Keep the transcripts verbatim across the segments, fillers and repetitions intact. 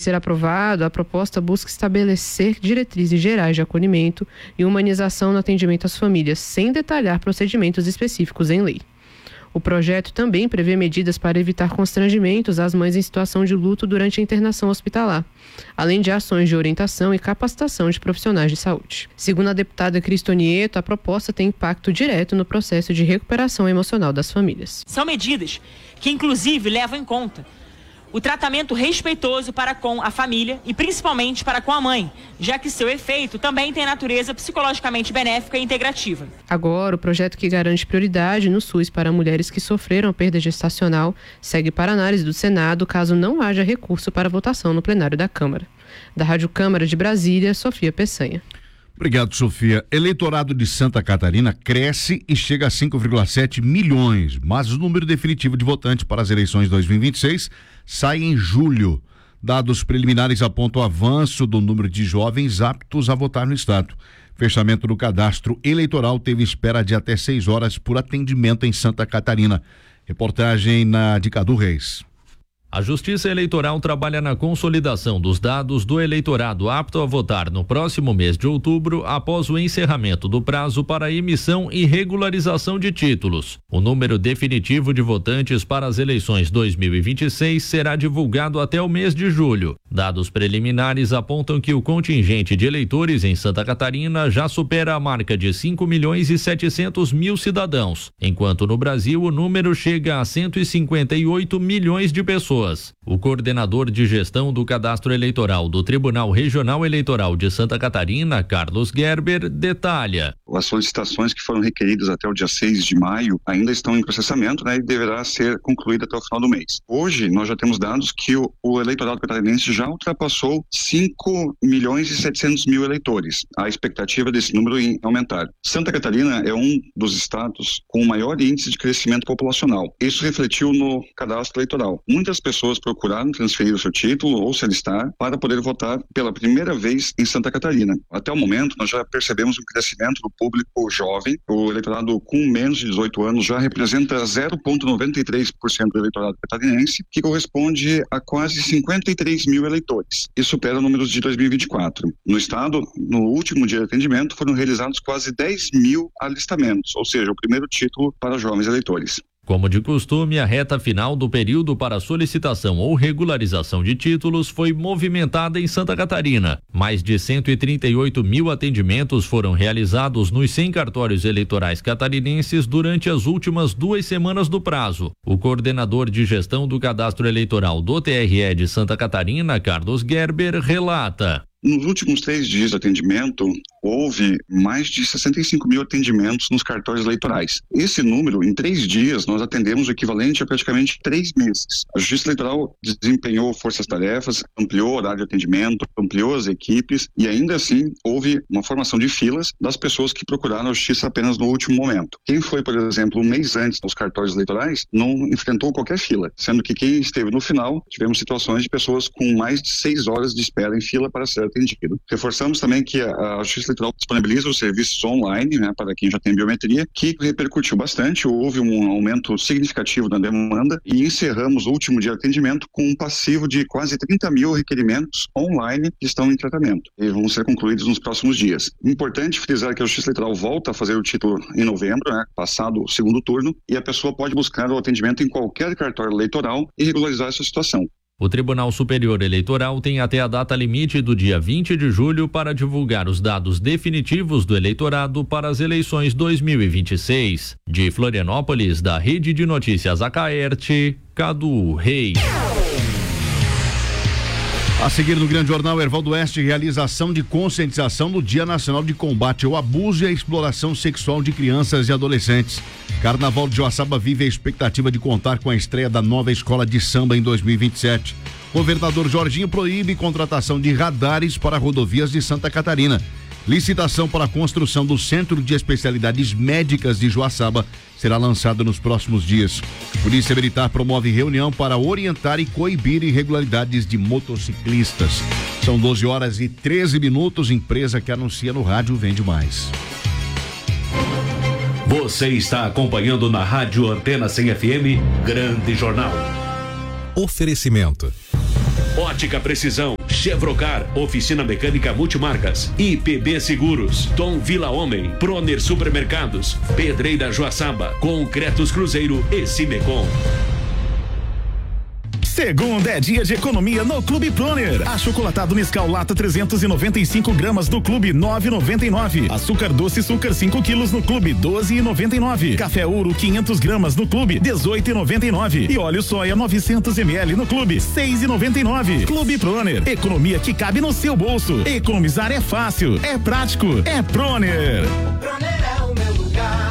ser aprovado, a proposta busca estabelecer diretrizes gerais de acolhimento e humanização no atendimento às famílias, sem detalhar procedimentos específicos em lei. O projeto também prevê medidas para evitar constrangimentos às mães em situação de luto durante a internação hospitalar, além de ações de orientação e capacitação de profissionais de saúde. Segundo a deputada Cristonieto, a proposta tem impacto direto no processo de recuperação emocional das famílias. São medidas que, inclusive, levam em conta o tratamento respeitoso para com a família e principalmente para com a mãe, já que seu efeito também tem natureza psicologicamente benéfica e integrativa. Agora, o projeto que garante prioridade no SUS para mulheres que sofreram perda gestacional segue para análise do Senado, caso não haja recurso para votação no plenário da Câmara. Da Rádio Câmara de Brasília, Sofia Peçanha. Obrigado, Sofia. Eleitorado de Santa Catarina cresce e chega a cinco vírgula sete milhões, mas o número definitivo de votantes para as eleições dois mil e vinte e seis sai em julho. Dados preliminares apontam o avanço do número de jovens aptos a votar no estado. Fechamento do cadastro eleitoral teve espera de até seis horas por atendimento em Santa Catarina. Reportagem na de Cadu Reis. A Justiça Eleitoral trabalha na consolidação dos dados do eleitorado apto a votar no próximo mês de outubro, após o encerramento do prazo para emissão e regularização de títulos. O número definitivo de votantes para as eleições dois mil e vinte e seis será divulgado até o mês de julho. Dados preliminares apontam que o contingente de eleitores em Santa Catarina já supera a marca de cinco milhões e setecentos mil cidadãos, enquanto no Brasil o número chega a cento e cinquenta e oito milhões de pessoas. O coordenador de gestão do cadastro eleitoral do Tribunal Regional Eleitoral de Santa Catarina, Carlos Gerber, detalha. As solicitações que foram requeridas até o dia seis de maio ainda estão em processamento, né, e deverá ser concluída até o final do mês. Hoje, nós já temos dados que o, o eleitorado catarinense já ultrapassou cinco milhões e setecentos mil eleitores. A expectativa desse número em aumentar. Santa Catarina é um dos estados com o maior índice de crescimento populacional. Isso refletiu no cadastro eleitoral. Muitas pessoas procuraram transferir o seu título ou se alistar para poder votar pela primeira vez em Santa Catarina. Até o momento, nós já percebemos um crescimento do público jovem. O eleitorado com menos de dezoito anos já representa zero vírgula noventa e três por cento do eleitorado catarinense, que corresponde a quase cinquenta e três mil eleitores, e supera números de dois mil e vinte e quatro. No estado, no último dia de atendimento, foram realizados quase dez mil alistamentos, ou seja, o primeiro título para jovens eleitores. Como de costume, a reta final do período para solicitação ou regularização de títulos foi movimentada em Santa Catarina. Mais de cento e trinta e oito mil atendimentos foram realizados nos cem cartórios eleitorais catarinenses durante as últimas duas semanas do prazo. O coordenador de gestão do cadastro eleitoral do T R E de Santa Catarina, Carlos Gerber, relata. Nos últimos três dias de atendimento, houve mais de sessenta e cinco mil atendimentos nos cartórios eleitorais. Esse número, em três dias, nós atendemos o equivalente a praticamente três meses. A Justiça Eleitoral desempenhou forças-tarefas, ampliou o horário de atendimento, ampliou as equipes e ainda assim houve uma formação de filas das pessoas que procuraram a Justiça apenas no último momento. Quem foi, por exemplo, um mês antes nos cartórios eleitorais não enfrentou qualquer fila, sendo que quem esteve no final, tivemos situações de pessoas com mais de seis horas de espera em fila para ser atendido. Reforçamos também que a, a Justiça Eleitoral disponibiliza os serviços online, né, para quem já tem biometria, que repercutiu bastante, houve um aumento significativo na demanda e encerramos o último dia de atendimento com um passivo de quase trinta mil requerimentos online que estão em tratamento e vão ser concluídos nos próximos dias. Importante frisar que a Justiça Eleitoral volta a fazer o título em novembro, né, passado o segundo turno, e a pessoa pode buscar o atendimento em qualquer cartório eleitoral e regularizar essa situação. O Tribunal Superior Eleitoral tem até a data limite do dia vinte de julho para divulgar os dados definitivos do eleitorado para as eleições dois mil e vinte e seis. De Florianópolis, da Rede de Notícias Acaerte, Cadu Reis. A seguir no Grande Jornal, Erval do Oeste realiza ação de conscientização do Dia Nacional de Combate ao Abuso e à Exploração Sexual de Crianças e Adolescentes. Carnaval de Joaçaba vive a expectativa de contar com a estreia da nova escola de samba em dois mil e vinte e sete. Governador Jorginho proíbe contratação de radares para rodovias de Santa Catarina. Licitação para a construção do Centro de Especialidades Médicas de Joaçaba será lançada nos próximos dias. Polícia Militar promove reunião para orientar e coibir irregularidades de motociclistas. São doze horas e treze minutos. Empresa que anuncia no rádio vende mais. Você está acompanhando na Rádio Antena cem F M, Grande Jornal. Oferecimento. Ótica Precisão, Chevrocar, Oficina Mecânica Multimarcas, I P B Seguros, Tom Vila Homem, Proner Supermercados, Pedreira Joaçaba, Concretos Cruzeiro e Cimecom. Segunda é dia de economia no Clube Proner. Achocolatado Nescau lata trezentos e noventa e cinco gramas no Clube nove e noventa e nove. Açúcar doce Açúcar cinco quilos no Clube doze e noventa e nove. Café Ouro quinhentos gramas no Clube dezoito e noventa e nove. E óleo soia novecentos mililitros no Clube seis e noventa e nove. Clube Proner, economia que cabe no seu bolso. Economizar é fácil, é prático, é Proner. Proner é o meu lugar.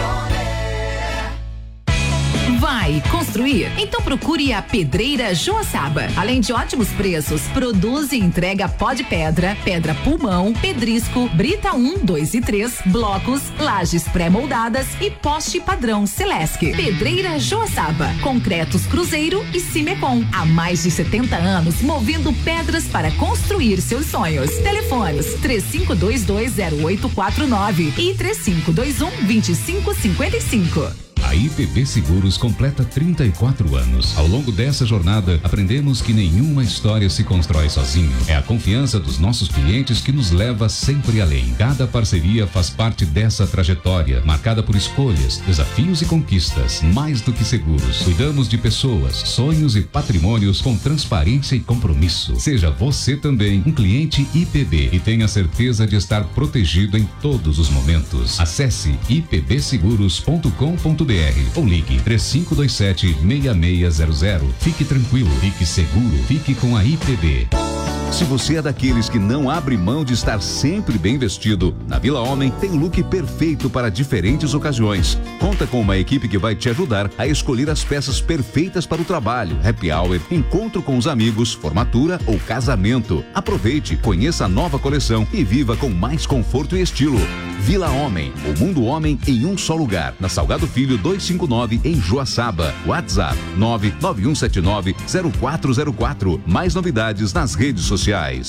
Vai construir? Então procure a Pedreira Joaçaba. Além de ótimos preços, produz e entrega pó de pedra, pedra pulmão, pedrisco, brita um, dois e três, blocos, lajes pré-moldadas e poste padrão Celesc. Pedreira Joaçaba, Concretos Cruzeiro e Cimecom. Há mais de setenta anos movendo pedras para construir seus sonhos. Telefones três cinco dois dois zero oito quatro nove e três cinco dois um, dois cinco cinco cinco. A I P B Seguros completa trinta e quatro anos. Ao longo dessa jornada, aprendemos que nenhuma história se constrói sozinho. É a confiança dos nossos clientes que nos leva sempre além. Cada parceria faz parte dessa trajetória, marcada por escolhas, desafios e conquistas. Mais do que seguros, cuidamos de pessoas, sonhos e patrimônios com transparência e compromisso. Seja você também um cliente I P B e tenha certeza de estar protegido em todos os momentos. Acesse i p b seguros ponto com ponto b r ou ligue três cinco dois sete, seis seis zero zero. Fique tranquilo, fique seguro, fique com a I P B. Se você é daqueles que não abre mão de estar sempre bem vestido, na Vila Homem tem look perfeito para diferentes ocasiões. Conta com uma equipe que vai te ajudar a escolher as peças perfeitas para o trabalho, happy hour, encontro com os amigos, formatura ou casamento. Aproveite, conheça a nova coleção e viva com mais conforto e estilo. Vila Homem, o mundo homem em um só lugar. Na Salgado Filho duzentos e cinquenta e nove, em Joaçaba. WhatsApp nove nove um sete nove zero quatro zero quatro. Mais novidades nas redes sociais.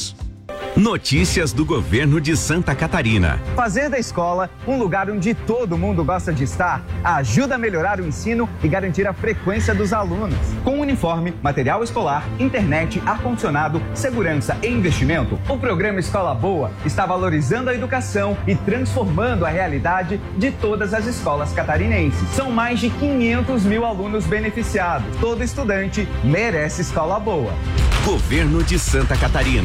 Notícias do governo de Santa Catarina. Fazer da escola um lugar onde todo mundo gosta de estar ajuda a melhorar o ensino e garantir a frequência dos alunos. Com uniforme, material escolar, internet, ar-condicionado, segurança e investimento, o programa Escola Boa está valorizando a educação e transformando a realidade de todas as escolas catarinenses. São mais de quinhentos mil alunos beneficiados. Todo estudante merece escola boa. Governo de Santa Catarina.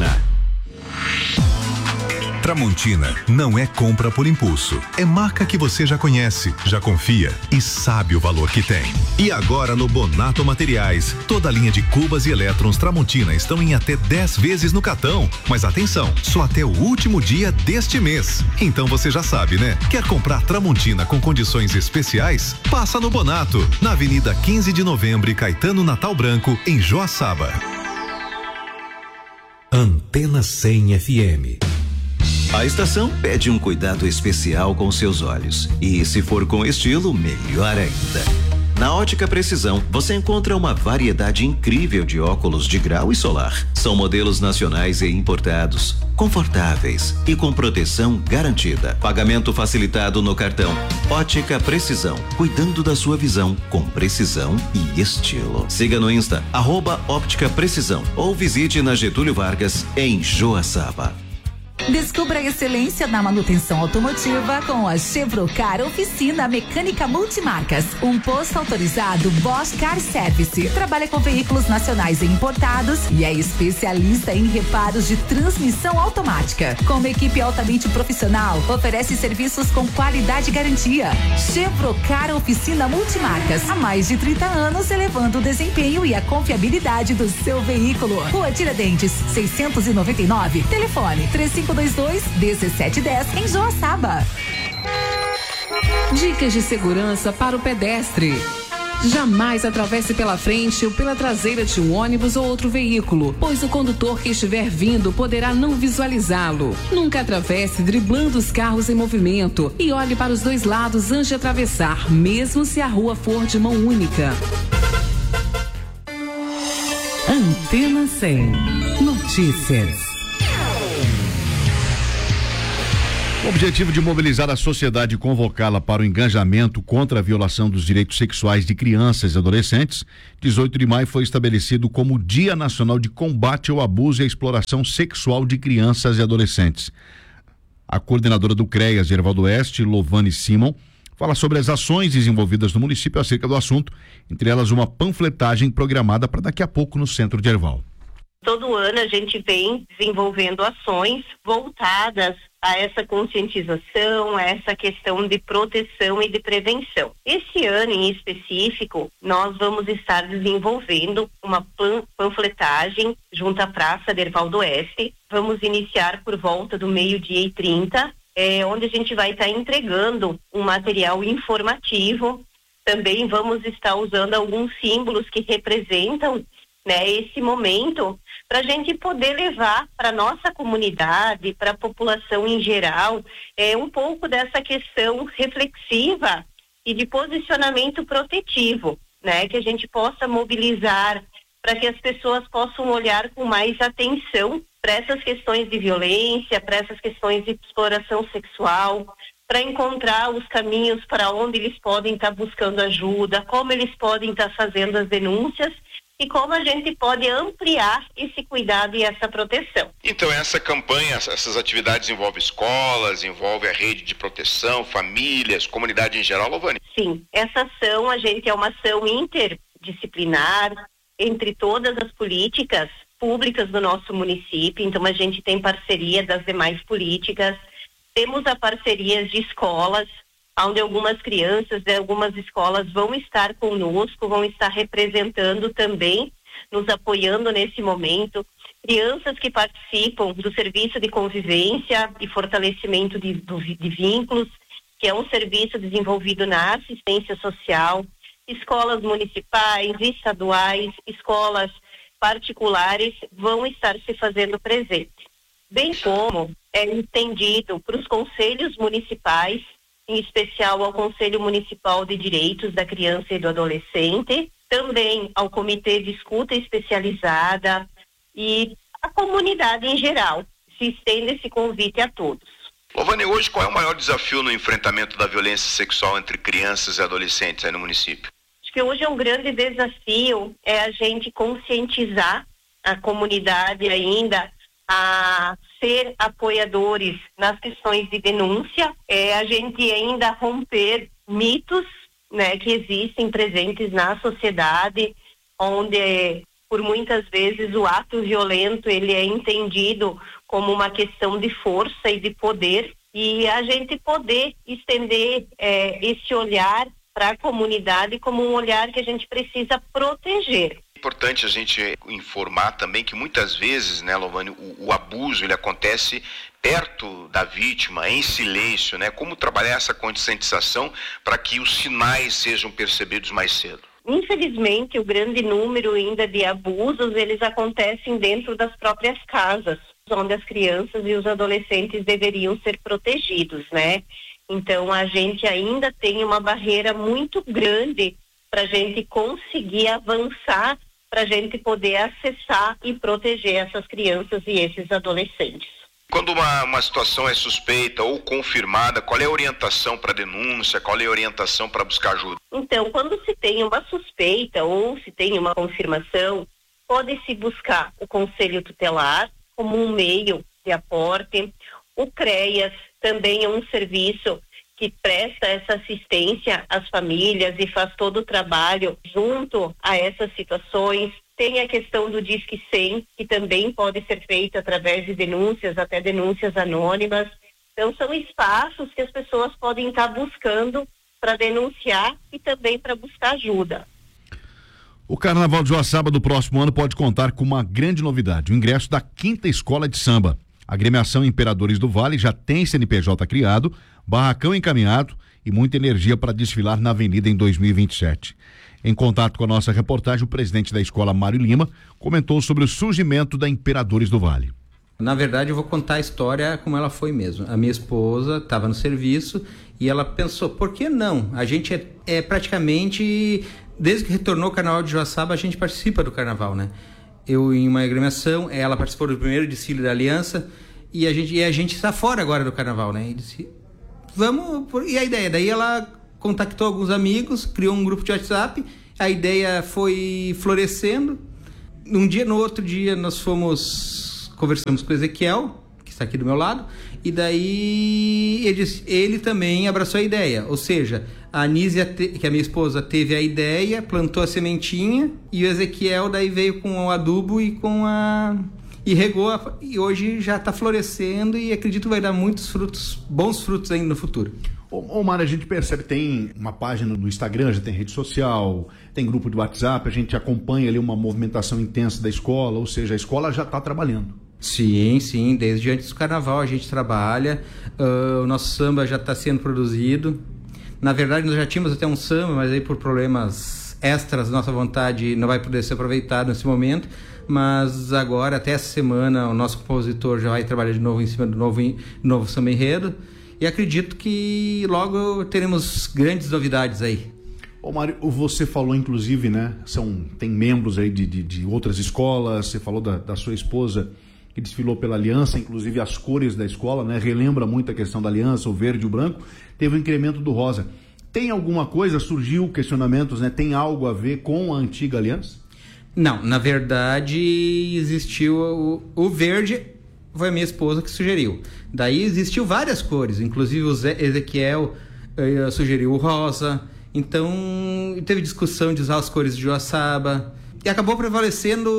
Tramontina não é compra por impulso. É marca que você já conhece, já confia e sabe o valor que tem. E agora no Bonato Materiais, toda a linha de cubas e elétrons Tramontina estão em até dez vezes no cartão. Mas atenção, só até o último dia deste mês. Então você já sabe, né? Quer comprar Tramontina com condições especiais? Passa no Bonato, na Avenida quinze de Novembro e Caetano Natal Branco, em Joaçaba. Antena cem F M. A estação pede um cuidado especial com seus olhos. E se for com estilo, melhor ainda. Na Ótica Precisão, você encontra uma variedade incrível de óculos de grau e solar. São modelos nacionais e importados, confortáveis e com proteção garantida. Pagamento facilitado no cartão. Ótica Precisão, cuidando da sua visão com precisão e estilo. Siga no Insta, arroba Óptica Precisão, ou visite na Getúlio Vargas, em Joaçaba. Descubra a excelência na manutenção automotiva com a Chevrocar Oficina Mecânica Multimarcas. Um posto autorizado Bosch Car Service. Trabalha com veículos nacionais e importados e é especialista em reparos de transmissão automática. Com uma equipe altamente profissional, oferece serviços com qualidade e garantia. Chevrocar Oficina Multimarcas. Há mais de trinta anos, elevando o desempenho e a confiabilidade do seu veículo. Rua Tiradentes, seiscentos e noventa e nove. Telefone três cinco dois dois, um sete um zero em Joaçaba. Dicas de segurança para o pedestre. Jamais atravesse pela frente ou pela traseira de um ônibus ou outro veículo, pois o condutor que estiver vindo poderá não visualizá-lo. Nunca atravesse driblando os carros em movimento e olhe para os dois lados antes de atravessar, mesmo se a rua for de mão única. Antena cem. Notícias. O objetivo de mobilizar a sociedade e convocá-la para o engajamento contra a violação dos direitos sexuais de crianças e adolescentes, dezoito de maio foi estabelecido como Dia Nacional de Combate ao Abuso e à Exploração Sexual de Crianças e Adolescentes. A coordenadora do CREAS de Erval do Oeste, Lovane Simon, fala sobre as ações desenvolvidas no município acerca do assunto, entre elas uma panfletagem programada para daqui a pouco no centro de Erval. Todo ano a gente vem desenvolvendo ações voltadas a essa conscientização, a essa questão de proteção e de prevenção. Esse ano em específico, nós vamos estar desenvolvendo uma panfletagem junto à Praça de Erval do Oeste. Vamos iniciar por volta do meio-dia e trinta, é, onde a gente vai estar entregando um material informativo. Também vamos estar usando alguns símbolos que representam, né, esse momento, para a gente poder levar para nossa comunidade, para a população em geral, é um pouco dessa questão reflexiva e de posicionamento protetivo, né? Que a gente possa mobilizar para que as pessoas possam olhar com mais atenção para essas questões de violência, para essas questões de exploração sexual, para encontrar os caminhos para onde eles podem estar buscando ajuda, como eles podem estar fazendo as denúncias e como a gente pode ampliar esse cuidado e essa proteção. Então, essa campanha, essas atividades envolvem escolas, envolve a rede de proteção, famílias, comunidade em geral, Lovane? Sim, essa ação, a gente é uma ação interdisciplinar entre todas as políticas públicas do nosso município, então a gente tem parceria das demais políticas, temos a parceria de escolas, onde algumas crianças de algumas escolas vão estar conosco, vão estar representando também, nos apoiando nesse momento. Crianças que participam do serviço de convivência e fortalecimento de, de vínculos, que é um serviço desenvolvido na assistência social, escolas municipais, estaduais, escolas particulares vão estar se fazendo presente. Bem como é estendido para os conselhos municipais, em especial ao Conselho Municipal de Direitos da Criança e do Adolescente, também ao Comitê de Escuta Especializada e a comunidade em geral. Se estende esse convite a todos. Lovane, hoje qual é o maior desafio no enfrentamento da violência sexual entre crianças e adolescentes aí no município? Acho que hoje é um grande desafio é a gente conscientizar a comunidade ainda a ser apoiadores nas questões de denúncia, é a gente ainda romper mitos, né, que existem presentes na sociedade, onde por muitas vezes o ato violento ele é entendido como uma questão de força e de poder, e a gente poder estender é, esse olhar para a comunidade como um olhar que a gente precisa proteger. É importante a gente informar também que muitas vezes, né, Lovane, o, o abuso ele acontece perto da vítima, em silêncio, né? Como trabalhar essa conscientização para que os sinais sejam percebidos mais cedo? Infelizmente, o grande número ainda de abusos, eles acontecem dentro das próprias casas, onde as crianças e os adolescentes deveriam ser protegidos, né? Então, a gente ainda tem uma barreira muito grande para a gente conseguir avançar, para a gente poder acessar e proteger essas crianças e esses adolescentes. Quando uma, uma situação é suspeita ou confirmada, qual é a orientação para denúncia, qual é a orientação para buscar ajuda? Então, quando se tem uma suspeita ou se tem uma confirmação, pode-se buscar o Conselho Tutelar como um meio de aporte. O CREAS também é um serviço que presta essa assistência às famílias e faz todo o trabalho junto a essas situações. Tem a questão do Disque cem, que também pode ser feito através de denúncias, até denúncias anônimas. Então, são espaços que as pessoas podem estar buscando para denunciar e também para buscar ajuda. O Carnaval de Joaçaba do próximo ano pode contar com uma grande novidade, o ingresso da quinta escola de samba. A agremiação Imperadores do Vale já tem C N P J criado, barracão encaminhado e muita energia para desfilar na avenida em dois mil e vinte e sete. Em contato com a nossa reportagem, o presidente da escola, Mário Lima, comentou sobre o surgimento da Imperadores do Vale. Na verdade, eu vou contar a história como ela foi mesmo. A minha esposa estava no serviço e ela pensou, por que não? A gente é, é praticamente, desde que retornou o Carnaval de Joaçaba, a gente participa do Carnaval, né? Eu em uma agremiação, ela participou do primeiro desfile da Aliança e a gente, e a gente está fora agora do carnaval, né? E disse, vamos... E a ideia? Daí ela contactou alguns amigos, criou um grupo de WhatsApp, a ideia foi florescendo. Um dia, no outro dia, nós fomos... Conversamos com o Ezequiel, que está aqui do meu lado, e daí ele, ele também abraçou a ideia. Ou seja, a Anísia, que é a minha esposa, teve a ideia, plantou a sementinha, e o Ezequiel daí veio com o adubo e com a... E regou, a, e hoje já está florescendo e acredito que vai dar muitos frutos, bons frutos ainda no futuro. Ô, Mara, a gente percebe, tem uma página no Instagram, já tem rede social, tem grupo de WhatsApp, a gente acompanha ali uma movimentação intensa da escola, ou seja, a escola já está trabalhando. Sim, sim, desde antes do carnaval a gente trabalha, uh, o nosso samba já está sendo produzido. Na verdade, nós já tínhamos até um samba, mas aí por problemas extras, nossa vontade não vai poder ser aproveitado nesse momento. Mas agora, até essa semana, o nosso compositor já vai trabalhar de novo em cima do novo, novo samba enredo. E acredito que logo teremos grandes novidades aí. Ô Mário, você falou inclusive, né, são, tem membros aí de, de, de outras escolas, você falou da, da sua esposa que desfilou pela Aliança, inclusive as cores da escola, né, relembra muito a questão da Aliança, o verde e o branco, teve o incremento do rosa. Tem alguma coisa, surgiu questionamentos, né, tem algo a ver com a antiga Aliança? Não, na verdade existiu o, o verde, foi a minha esposa que sugeriu. Daí existiu várias cores, inclusive o Zé, Ezequiel eh, sugeriu o rosa. Então teve discussão de usar as cores de Joaçaba e acabou prevalecendo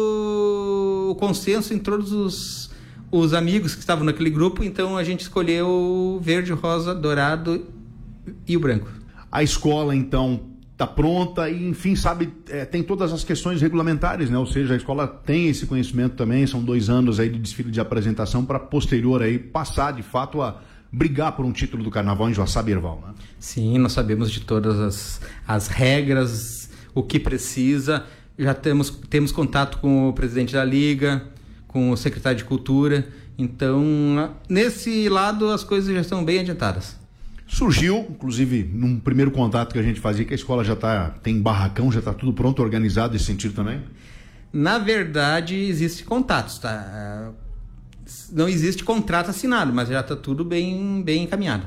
o consenso em todos os, os amigos que estavam naquele grupo. Então a gente escolheu o verde, o rosa, dourado e o branco. A escola então está pronta e, enfim, sabe, é, tem todas as questões regulamentares, né? Ou seja, a escola tem esse conhecimento também, são dois anos aí de desfile de apresentação para posterior aí passar, de fato, a brigar por um título do Carnaval em Joaçaba e Herval, né? Sim, nós sabemos de todas as, as regras, o que precisa, já temos, temos contato com o presidente da Liga, com o secretário de Cultura, então, nesse lado as coisas já estão bem adiantadas. Surgiu, inclusive, num primeiro contato que a gente fazia, que a escola já tá, tem barracão, já está tudo pronto, organizado nesse sentido também? Na verdade, existe contatos, tá? Não existe contrato assinado, mas já está tudo bem, bem encaminhado.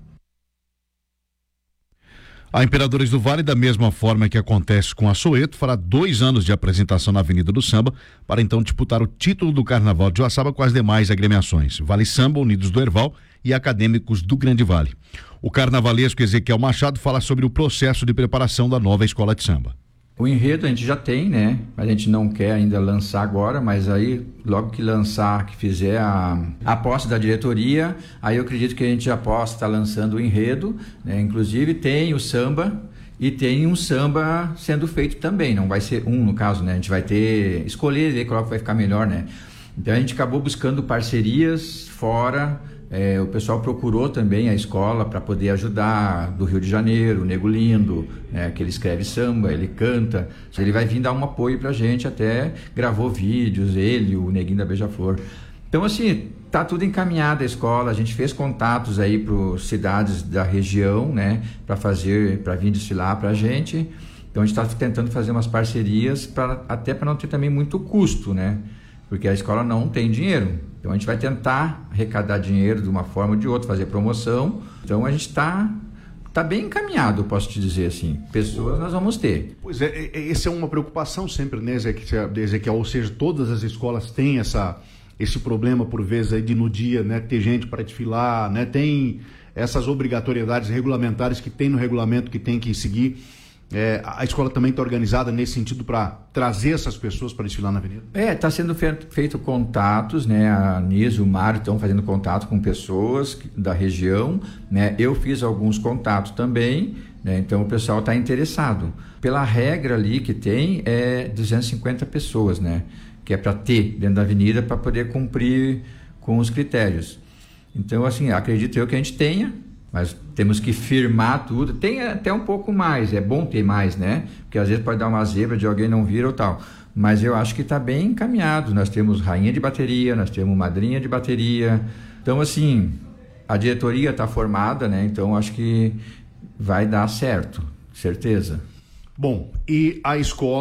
A Imperadores do Vale, da mesma forma que acontece com a Soweto, fará dois anos de apresentação na Avenida do Samba, para então disputar o título do Carnaval de Joaçaba com as demais agremiações, Vale Samba, Unidos do Herval e Acadêmicos do Grande Vale. O carnavalesco Ezequiel Machado fala sobre o processo de preparação da nova escola de samba. O enredo a gente já tem, né? A gente não quer ainda lançar agora, mas aí logo que lançar, que fizer a, a posse da diretoria, aí eu acredito que a gente já possa estar lançando o enredo, né? Inclusive tem o samba e tem um samba sendo feito também, não vai ser um no caso, né? A gente vai ter, escolher, ver qual vai ficar melhor, né? Então a gente acabou buscando parcerias fora. É, o pessoal procurou também a escola para poder ajudar, do Rio de Janeiro, o Nego Lindo, né, que ele escreve samba, ele canta, ele vai vir dar um apoio para a gente, até gravou vídeos, ele, o Neguinho da Beija-Flor. Então, assim, tá tudo encaminhado a escola, a gente fez contatos aí para cidades da região, né, para fazer, para vir desfilar para a gente. Então, a gente está tentando fazer umas parcerias, pra, até para não ter também muito custo, né, porque a escola não tem dinheiro. Então a gente vai tentar arrecadar dinheiro de uma forma ou de outra, fazer promoção. Então a gente está tá bem encaminhado, posso te dizer assim. Pessoas nós vamos ter. Pois é, essa é uma preocupação sempre, né, Ezequiel? Ou seja, todas as escolas têm essa, esse problema, por vezes, aí de no dia, né, ter gente para desfilar, né, tem essas obrigatoriedades regulamentares que tem no regulamento que tem que seguir. É, a escola também está organizada nesse sentido para trazer essas pessoas para desfilar na avenida? É, está sendo feito, feito contatos, né? A Nis e o Mário estão fazendo contato com pessoas da região, né? Eu fiz alguns contatos também, né? Então o pessoal está interessado. Pela regra ali que tem, é duzentas e cinquenta pessoas, né? Que é para ter dentro da avenida para poder cumprir com os critérios. Então, assim, acredito eu que a gente tenha, mas temos que firmar tudo. Tem até um pouco mais, é bom ter mais, né? Porque às vezes pode dar uma zebra de alguém não vir ou tal. Mas eu acho que está bem encaminhado. Nós temos rainha de bateria, nós temos madrinha de bateria. Então, assim, a diretoria está formada, né? Então, acho que vai dar certo, certeza. Bom, e a escola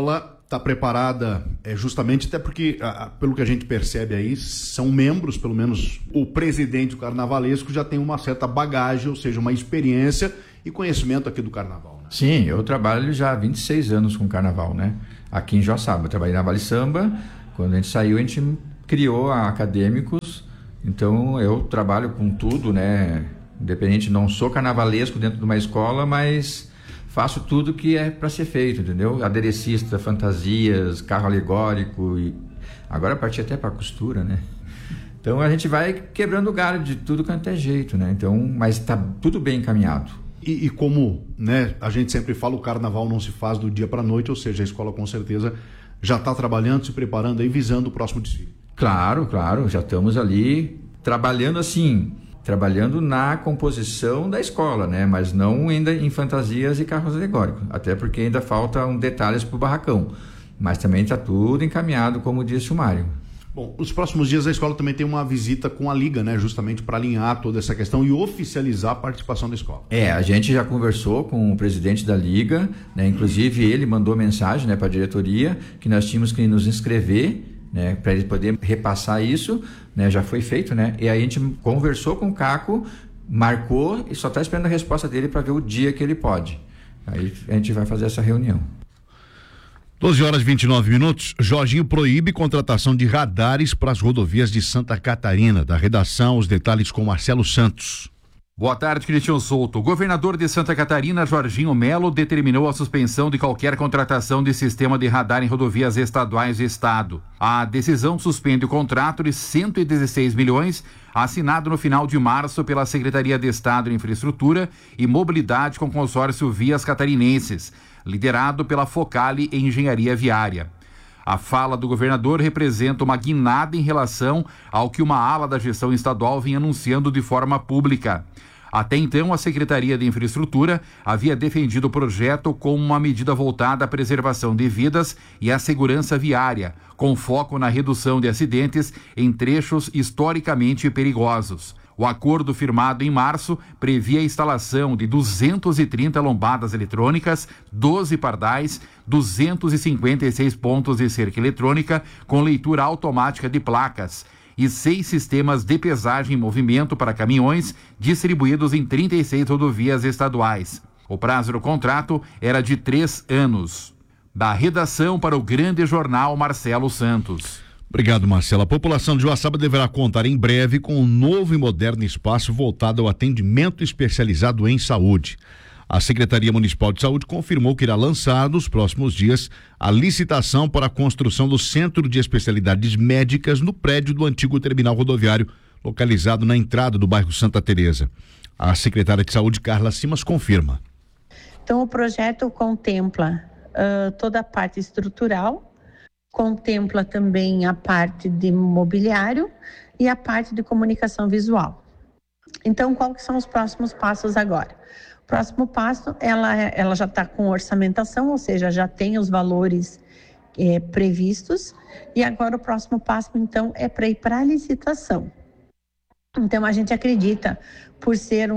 está preparada, é, justamente até porque, a, a, pelo que a gente percebe aí, são membros, pelo menos o presidente do carnavalesco já tem uma certa bagagem, ou seja, uma experiência e conhecimento aqui do carnaval, né? Sim, eu trabalho já há vinte e seis anos com carnaval, né? Aqui em Joaçaba, eu trabalhei na Vale Samba. Quando a gente saiu, a gente criou a Acadêmicos, então eu trabalho com tudo, né? Independente, não sou carnavalesco dentro de uma escola, mas faço tudo que é para ser feito, entendeu? Aderecista, fantasias, carro alegórico e agora parti até para costura, né? Então a gente vai quebrando o galho de tudo quanto é jeito, né? Então, mas está tudo bem encaminhado. E, e como, né, a gente sempre fala, o carnaval não se faz do dia para a noite, ou seja, a escola com certeza já está trabalhando, se preparando aí, visando o próximo desfile. Claro, claro, já estamos ali trabalhando assim, trabalhando na composição da escola, né? Mas não ainda em fantasias e carros alegóricos, até porque ainda faltam detalhes para o barracão, mas também está tudo encaminhado, como disse o Mário. Bom, nos próximos dias a escola também tem uma visita com a Liga, né? Justamente para alinhar toda essa questão e oficializar a participação da escola. É, a gente já conversou com o presidente da Liga, né? Inclusive ele mandou mensagem, né, para a diretoria que nós tínhamos que nos inscrever, né, para ele poder repassar isso, né? Já foi feito, né? E aí a gente conversou com o Caco, marcou e só está esperando a resposta dele para ver o dia que ele pode. Aí a gente vai fazer essa reunião. doze horas e vinte e nove minutos. Jorginho proíbe contratação de radares para as rodovias de Santa Catarina. Da redação, os detalhes com Marcelo Santos. Boa tarde, Cristian Souto. O governador de Santa Catarina, Jorginho Melo, determinou a suspensão de qualquer contratação de sistema de radar em rodovias estaduais do estado. A decisão suspende o contrato de cento e dezesseis milhões, assinado no final de março pela Secretaria de Estado de Infraestrutura e Mobilidade com o consórcio Vias Catarinenses, liderado pela Focali Engenharia Viária. A fala do governador representa uma guinada em relação ao que uma ala da gestão estadual vinha anunciando de forma pública. Até então, a Secretaria de Infraestrutura havia defendido o projeto como uma medida voltada à preservação de vidas e à segurança viária, com foco na redução de acidentes em trechos historicamente perigosos. O acordo firmado em março previa a instalação de duzentas e trinta lombadas eletrônicas, doze pardais, duzentos e cinquenta e seis pontos de cerca eletrônica com leitura automática de placas e seis sistemas de pesagem em movimento para caminhões distribuídos em trinta e seis rodovias estaduais. O prazo do contrato era de três anos. Da redação para o Grande Jornal, Marcelo Santos. Obrigado, Marcelo. A população de Joaçaba deverá contar em breve com um novo e moderno espaço voltado ao atendimento especializado em saúde. A Secretaria Municipal de Saúde confirmou que irá lançar nos próximos dias a licitação para a construção do Centro de Especialidades Médicas no prédio do antigo terminal rodoviário, localizado na entrada do bairro Santa Teresa. A secretária de Saúde, Carla Simas, confirma. Então, o projeto contempla uh, toda a parte estrutural, contempla também a parte de mobiliário e a parte de comunicação visual. Então, quais que são os próximos passos agora? O próximo passo, ela, ela já está com orçamentação, ou seja, já tem os valores é, previstos, e agora o próximo passo, então, é para ir para a licitação. Então, a gente acredita, por ser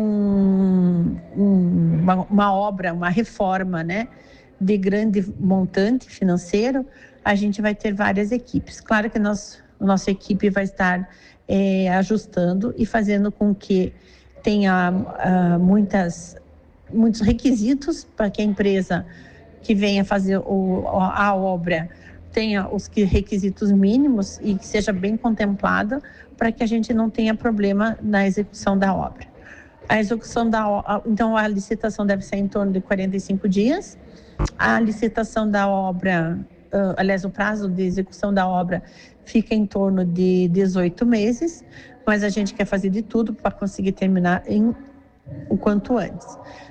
um, um, uma, uma obra, uma reforma, né, de grande montante financeiro, a gente vai ter várias equipes. Claro que nós, a nossa equipe vai estar é, ajustando e fazendo com que tenha uh, muitas, muitos requisitos para que a empresa que venha fazer o, a obra tenha os requisitos mínimos e que seja bem contemplada para que a gente não tenha problema na execução da obra. A execução da então a licitação deve ser em torno de quarenta e cinco dias. A licitação da obra, uh, aliás, o prazo de execução da obra fica em torno de dezoito meses, mas a gente quer fazer de tudo para conseguir terminar em o quanto antes.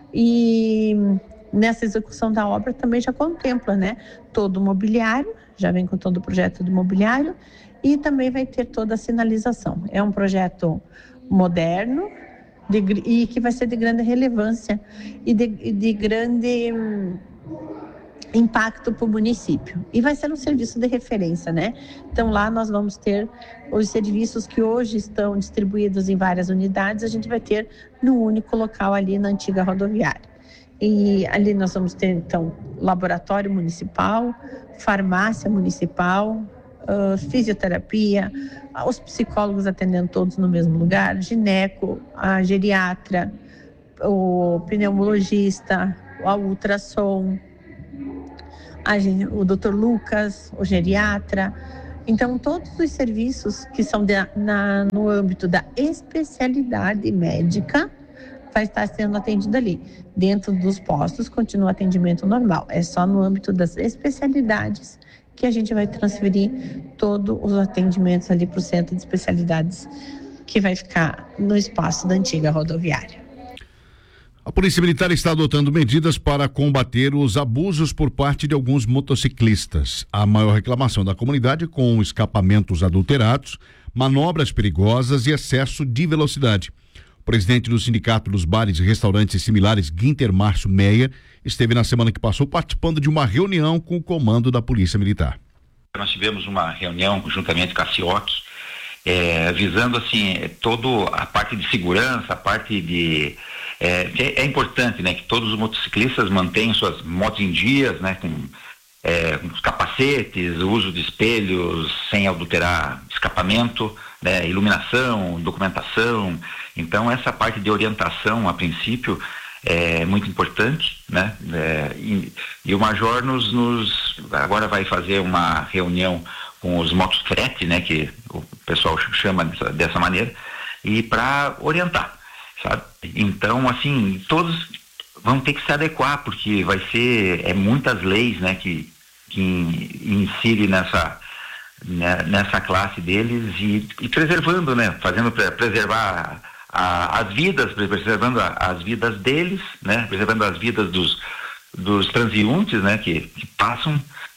E nessa execução da obra também já contempla, né, todo o mobiliário, já vem com todo o projeto do mobiliário e também vai ter toda a sinalização. É um projeto moderno de, e que vai ser de grande relevância e de, de grande hum, impacto para o município. E vai ser um serviço de referência, né? Então lá nós vamos ter os serviços que hoje estão distribuídos em várias unidades, a gente vai ter no único local ali na antiga rodoviária. E ali nós vamos ter, então, laboratório municipal, farmácia municipal, uh, fisioterapia, os psicólogos atendendo todos no mesmo lugar, gineco, a geriatra, o pneumologista, o ultrassom, a, o doutor Lucas, o geriatra. Então, todos os serviços que são de, na, no âmbito da especialidade médica vai estar sendo atendido ali. Dentro dos postos, continua o atendimento normal. É só no âmbito das especialidades que a gente vai transferir todos os atendimentos ali para o centro de especialidades, que vai ficar no espaço da antiga rodoviária. A Polícia Militar está adotando medidas para combater os abusos por parte de alguns motociclistas. A maior reclamação da comunidade com escapamentos adulterados, manobras perigosas e excesso de velocidade. O presidente do Sindicato dos Bares e Restaurantes Similares, Guinter Márcio Meia, esteve na semana que passou participando de uma reunião com o comando da Polícia Militar. Nós tivemos uma reunião juntamente com a CIOC, é, visando assim, toda a parte de segurança, a parte de... É, é importante, né, que todos os motociclistas mantenham suas motos em dias, né, com, é, com os capacetes, o uso de espelhos sem adulterar escapamento, né, iluminação, documentação. Então, essa parte de orientação, a princípio, é muito importante, né, é, e, e o Major nos, nos agora vai fazer uma reunião com os motofrete, né, que o pessoal chama dessa, dessa maneira, e para orientar, sabe? Então, assim, todos vão ter que se adequar, porque vai ser, é muitas leis, né, que, que inserem nessa, né, nessa classe deles e, e preservando, né, fazendo preservar a, as vidas, preservando a, as vidas deles, né, preservando as vidas dos, dos transeuntes, né, que, que passam.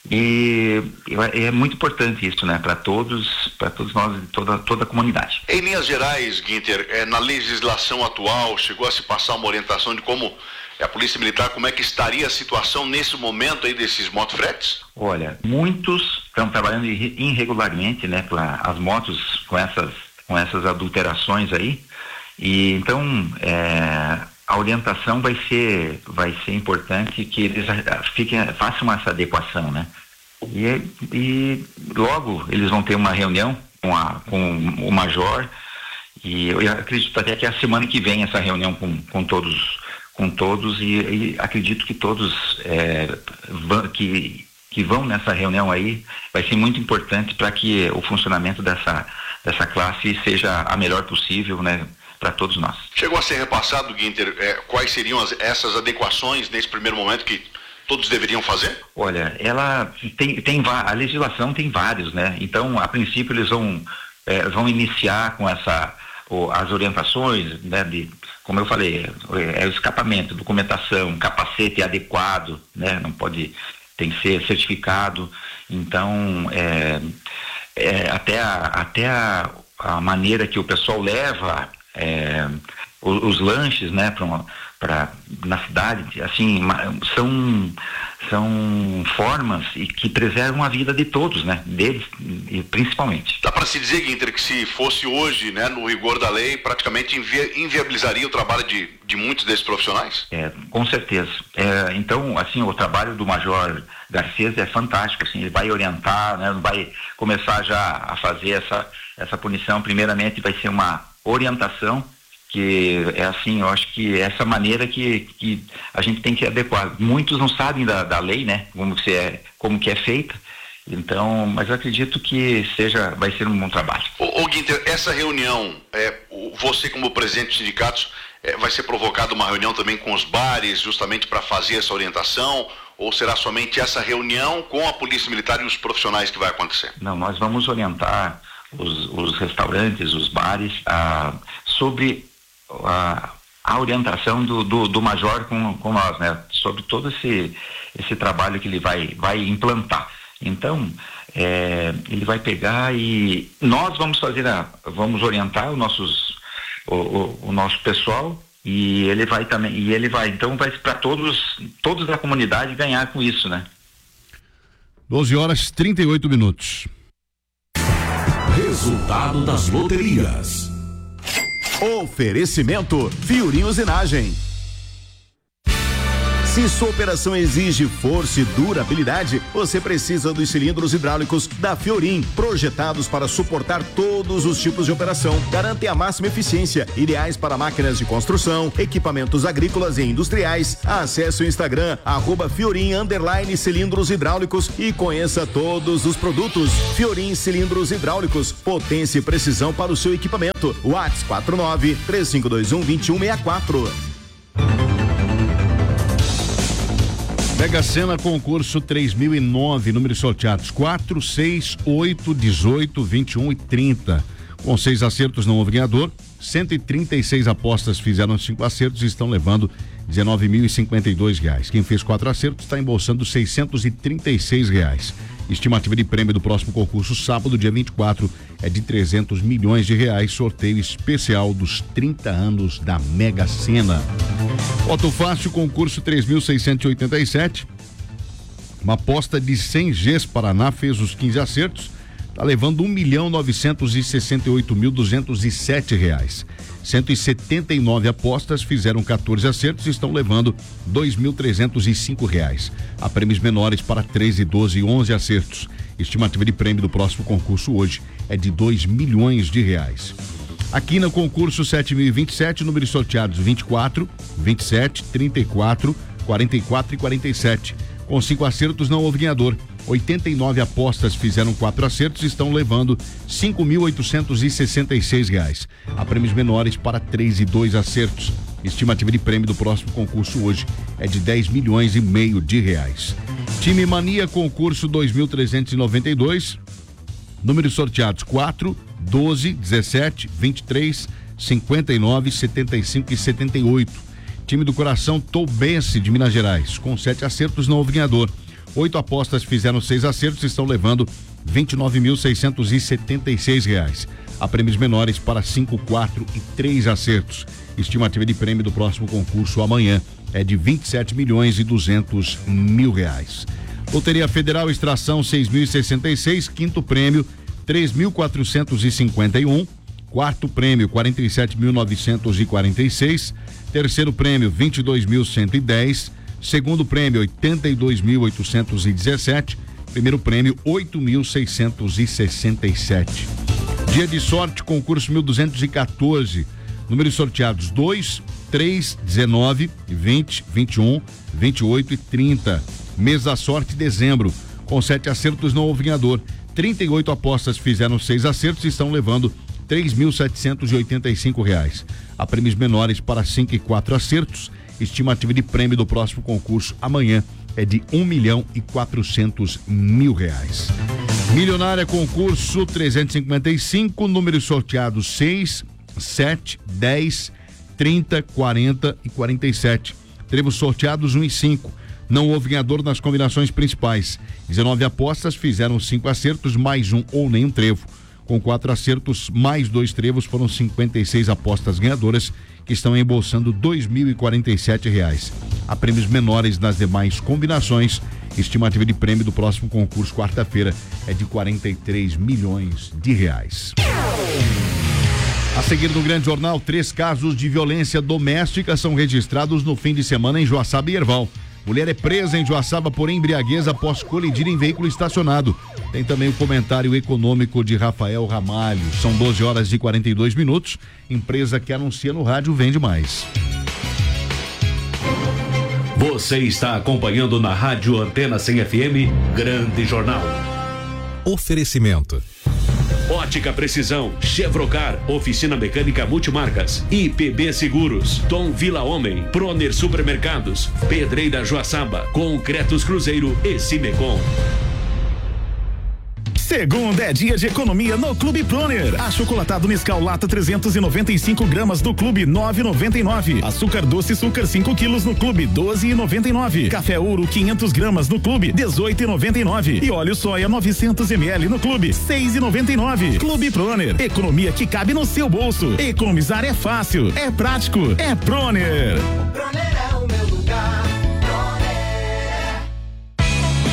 E, e é muito importante isso, né, para todos, para todos nós, toda toda a comunidade. Em linhas gerais, Guinter, é, na legislação atual chegou a se passar uma orientação de como a Polícia Militar, como é que estaria a situação nesse momento aí desses motofretes? Olha, muitos estão trabalhando irregularmente, né, com as motos com essas com essas adulterações aí. E então é, a orientação vai ser, vai ser importante que eles fiquem, façam essa adequação, né? E, e logo eles vão ter uma reunião com, a, com o Major, e eu acredito até que é a semana que vem essa reunião com, com todos, com todos e, e acredito que todos é, vão, que, que vão nessa reunião aí vai ser muito importante para que o funcionamento dessa, dessa classe seja a melhor possível, né? Para todos nós. Chegou a ser repassado, Guinter, é, quais seriam as, essas adequações nesse primeiro momento que todos deveriam fazer? Olha, ela tem, tem a legislação tem vários, né? Então, a princípio eles vão é, vão iniciar com essa o, as orientações, né? De, como eu falei, é, é o escapamento, documentação, capacete adequado, né? Não pode, tem que ser certificado. Então, é, é, até a, até a, a maneira que o pessoal leva É, os, os lanches, né, para na cidade, assim, são são formas e que preservam a vida de todos, né, deles e principalmente. Dá para se dizer, Guinter, que se fosse hoje, né, no rigor da lei, praticamente invi inviabilizaria o trabalho de, de muitos desses profissionais? É, com certeza. É, então, assim, o trabalho do Major Garcês é fantástico, assim, ele vai orientar, né, vai começar já a fazer essa essa punição. Primeiramente vai ser uma orientação, que é assim, eu acho que essa maneira que, que a gente tem que adequar. Muitos não sabem da, da lei, né, como que é, como que é feita, então, mas eu acredito que seja, vai ser um bom trabalho. Ô, ô Guinter, essa reunião, é, você como presidente dos sindicatos, é, vai ser provocada uma reunião também com os bares, justamente para fazer essa orientação, ou será somente essa reunião com a Polícia Militar e os profissionais que vai acontecer? Não, nós vamos orientar Os, os restaurantes, os bares, ah, sobre a, a orientação do, do, do Major com, com nós, né? Sobre todo esse, esse trabalho que ele vai, vai implantar. Então, é, ele vai pegar e nós vamos fazer, a, vamos orientar os nossos, o, o, o nosso pessoal, e ele vai também, e ele vai, então vai para todos, todos da comunidade ganhar com isso, né? doze horas e trinta e oito minutos. Resultado das loterias. Oferecimento Fiori Usinagem. Se sua operação exige força e durabilidade, você precisa dos cilindros hidráulicos da Fiorin, projetados para suportar todos os tipos de operação. Garantem a máxima eficiência, ideais para máquinas de construção, equipamentos agrícolas e industriais. Acesse o Instagram, arroba Fiorin underline cilindros hidráulicos e conheça todos os produtos. Fiorin cilindros hidráulicos, potência e precisão para o seu equipamento. WhatsApp quatro nove três cinco dois um dois um seis quatro. Mega Sena concurso três mil e nove, números sorteados quatro, seis, oito, dezoito, vinte e um e trinta. Com seis acertos não houve ganhador, cento e trinta e seis apostas fizeram cinco acertos e estão levando dezenove mil e cinquenta e dois reais. Quem fez quatro acertos está embolsando seiscentos e trinta e seis reais. Estimativa de prêmio do próximo concurso, sábado, dia vinte e quatro, é de trezentos milhões de reais. Sorteio especial dos trinta anos da Mega Sena. Voto fácil, concurso três mil seiscentos e oitenta e sete. Uma aposta de cem Gs Paraná fez os quinze acertos. Está levando um milhão novecentos e sessenta e oito mil duzentos e sete reais. cento e setenta e nove apostas fizeram quatorze acertos e estão levando dois mil trezentos e cinco reais. Há prêmios menores para treze, doze e onze acertos. Estimativa de prêmio do próximo concurso hoje é de dois milhões de reais. Aqui no concurso sete mil e vinte e sete, números sorteados vinte e quatro, vinte e sete, trinta e quatro, quarenta e quatro e quarenta e sete. Com cinco acertos não houve ganhador. oitenta e nove apostas fizeram quatro acertos e estão levando cinco mil oitocentos e sessenta e seis reais. Há prêmios menores para três e dois acertos. Estimativa de prêmio do próximo concurso hoje é de dez milhões e meio de reais. Time Mania concurso dois mil trezentos e noventa e dois. Números sorteados quatro, doze, dezessete, vinte e três, cinquenta e nove, setenta e cinco e setenta e oito. Time do Coração Toubense de Minas Gerais. Com sete acertos não houve ganhador. Oito apostas fizeram seis acertos e estão levando vinte e nove mil seiscentos e setenta e seis reais. Há prêmios menores para cinco, quatro e três acertos. Estimativa de prêmio do próximo concurso amanhã é de vinte e sete milhões e duzentos mil reais. Loteria Federal Extração seis mil e sessenta e seis, quinto prêmio três mil quatrocentos e cinquenta e um, quarto prêmio quarenta e sete mil novecentos e quarenta e seis, terceiro prêmio vinte e dois mil cento e dez, segundo prêmio oitenta e dois mil oitocentos e dezessete, primeiro prêmio oito mil seiscentos e sessenta e sete. Dia de sorte, concurso mil duzentos e quatorze, números sorteados dois, três, dezenove, vinte, vinte e um, vinte e oito e trinta. Mês da sorte, dezembro, com sete acertos não houve ganhador. trinta e oito apostas fizeram seis acertos e estão levando três mil setecentos e oitenta e cinco reais. Há prêmios menores para cinco e quatro acertos. Estimativa de prêmio do próximo concurso amanhã é de um milhão e quatrocentos mil reais. Milionária concurso trezentos e cinquenta e cinco, números sorteados seis, sete, dez, trinta, quarenta e quarenta e sete. Trevos sorteados um e cinco. Não houve ganhador nas combinações principais. dezenove apostas fizeram cinco acertos, mais um ou nenhum trevo. Com quatro acertos, mais dois trevos, foram cinquenta e seis apostas ganhadoras que estão embolsando dois mil e quarenta e sete reais. Há prêmios menores nas demais combinações. Estimativa de prêmio do próximo concurso, quarta-feira, é de quarenta e três milhões de reais. A seguir no Grande Jornal, três casos de violência doméstica são registrados no fim de semana em Joaçaba e Erval. Mulher é presa em Joaçaba por embriaguez após colidir em veículo estacionado. Tem também o comentário econômico de Rafael Ramalho. São doze horas e quarenta e dois minutos. Empresa que anuncia no rádio vende mais. Você está acompanhando na Rádio Antena cem F M, Grande Jornal. Oferecimento. Ótica Precisão, Chevrocar, Oficina Mecânica Multimarcas, I P B Seguros, Tom Vila Homem, Proner Supermercados, Pedreira Joaçaba, Concretos Cruzeiro e Cimecom. Segunda é dia de economia no Clube Proner. Achocolatado Nescau lata trezentos e noventa e cinco gramas do Clube nove e noventa e nove. Açúcar doce Sucre cinco quilos no Clube doze e noventa e nove. Café Ouro quinhentos gramas no Clube dezoito e noventa e nove. E óleo soia novecentos mililitros no Clube seis e noventa e nove. Clube Proner, economia que cabe no seu bolso. Economizar é fácil, é prático, é Proner. Vai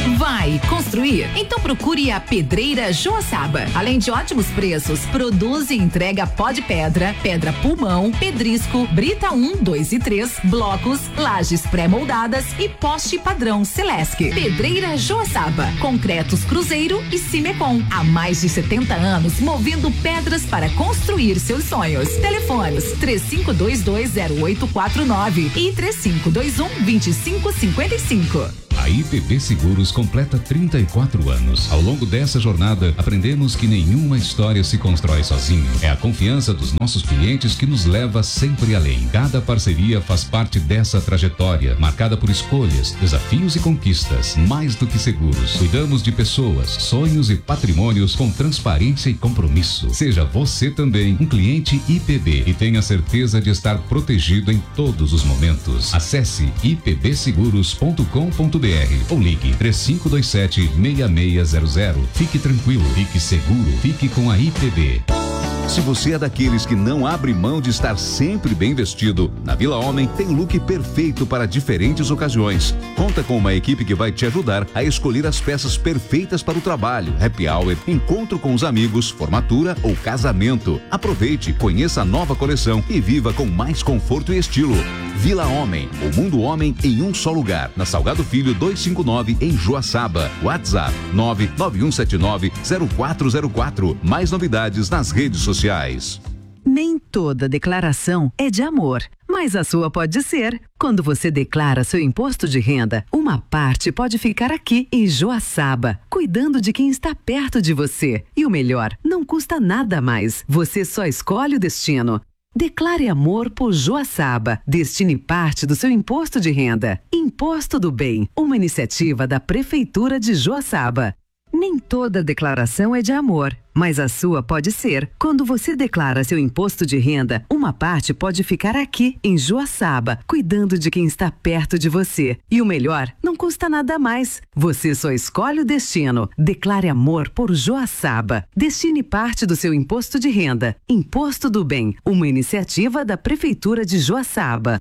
reformar e construir? Então procure a Pedreira Joaçaba. Além de ótimos preços, produz e entrega pó de pedra, pedra pulmão, pedrisco, brita um, dois e três, blocos, lajes pré-moldadas e poste padrão Celesc. Pedreira Joaçaba, concretos Cruzeiro e Cimecom. Há mais de setenta anos, movendo pedras para construir seus sonhos. Telefones três cinco dois dois zero oito quatro nove e três cinco dois um dois cinco cinco cinco. A I P B Seguros completa trinta e quatro anos. Ao longo dessa jornada, aprendemos que nenhuma história se constrói sozinho. É a confiança dos nossos clientes que nos leva sempre além. Cada parceria faz parte dessa trajetória, marcada por escolhas, desafios e conquistas. Mais do que seguros, cuidamos de pessoas, sonhos e patrimônios com transparência e compromisso. Seja você também um cliente I P B e tenha certeza de estar protegido em todos os momentos. Acesse i p b seguros ponto com ponto b r ou ligue três cinco dois sete, seis seis zero zero. Fique tranquilo, fique seguro, fique com a I P B. Se você é daqueles que não abre mão de estar sempre bem vestido, na Vila Homem tem o look perfeito para diferentes ocasiões. Conta com uma equipe que vai te ajudar a escolher as peças perfeitas para o trabalho, happy hour, encontro com os amigos, formatura ou casamento. Aproveite, conheça a nova coleção e viva com mais conforto e estilo. Vila Homem, o mundo homem em um só lugar. Na Salgado Filho duzentos e cinquenta e nove, em Joaçaba. WhatsApp nove nove um sete nove zero quatro zero quatro. Mais novidades nas redes sociais. Nem toda declaração é de amor, mas a sua pode ser. Quando você declara seu imposto de renda, uma parte pode ficar aqui em Joaçaba, cuidando de quem está perto de você. E o melhor, não custa nada mais. Você só escolhe o destino. Declare amor por Joaçaba. Destine parte do seu imposto de renda. Imposto do Bem, uma iniciativa da Prefeitura de Joaçaba. Nem toda declaração é de amor, mas a sua pode ser. Quando você declara seu imposto de renda, uma parte pode ficar aqui, em Joaçaba, cuidando de quem está perto de você. E o melhor, não custa nada mais. Você só escolhe o destino. Declare amor por Joaçaba. Destine parte do seu imposto de renda. Imposto do Bem, uma iniciativa da Prefeitura de Joaçaba.